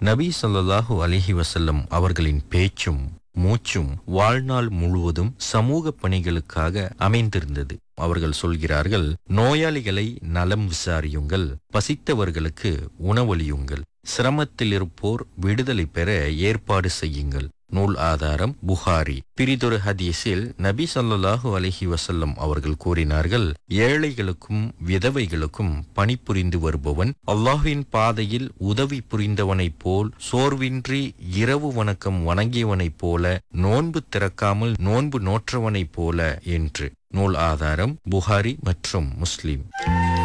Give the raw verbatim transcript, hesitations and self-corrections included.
நபி ஸல்லல்லாஹு அலைஹி வஸல்லம் அவர்களின் பேச்சும் மூச்சும் வாழ்நாள் முழுவதும் சமூக பணிகளுக்காக அமைந்திருந்தது. அவர்கள் சொல்கிறார்கள், நோயாளிகளை நலம் விசாரியுங்கள், பசித்தவர்களுக்கு உணவளியுங்கள், சிரமத்தில் இருப்போர் விடுதலை பெற ஏற்பாடு செய்யுங்கள். நூல் ஆதாரம் புகாரி. பிரிதொரு ஹதீஸில் நபி ஸல்லல்லாஹு அலைஹி வஸல்லம் அவர்கள் கூறினார்கள், ஏழைகளுக்கும் விதவைகளுக்கும் பணிபுரிந்து வருபவன் அல்லாஹ்வின் பாதையில் உதவி புரிந்தவனைப் போல், சோர்வின்றி இரவு வணக்கம் வணங்கியவனைப் போல, நோன்பு திறக்காமல் நோன்பு நோற்றவனைப் போல என்று. நூல் ஆதாரம் புகாரி மற்றும் முஸ்லிம்.